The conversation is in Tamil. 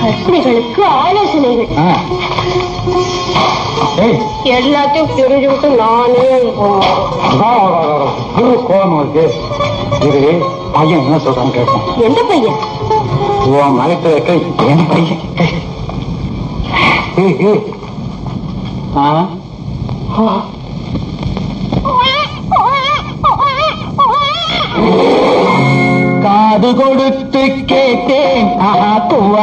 கற்பனைகளுக்கு ஆலோசனைகள் எல்லாத்தையும் தெரிஞ்சுக்கிட்டு நானே கோபம் இருக்கு. இது பையன் என்ன சொல்றான்னு கேட்போம். எந்த பையன்? மலைத்து வைக்க என் பையன். காது கொடுத்து கேட்டேன்.